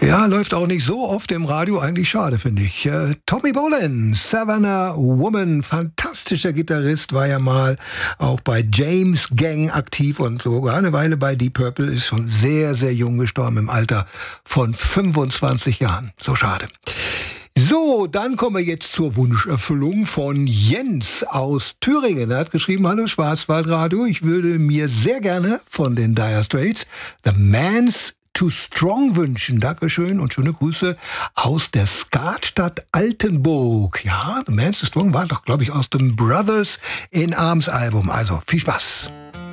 Ja, läuft auch nicht so oft im Radio, eigentlich schade, finde ich. Tommy Bolin, Savannah Woman, fantastischer Gitarrist, war ja mal auch bei James Gang aktiv und sogar eine Weile bei Deep Purple, ist schon sehr, sehr jung gestorben im Alter von 25 Jahren. So schade. So, dann kommen wir jetzt zur Wunscherfüllung von Jens aus Thüringen. Er hat geschrieben, hallo Schwarzwaldradio, ich würde mir sehr gerne von den Dire Straits The Man's Too Strong wünschen. Dankeschön und schöne Grüße aus der Skatstadt Altenburg. Ja, The Man's Too Strong war doch, glaube ich, aus dem Brothers in Arms Album. Also, viel Spaß.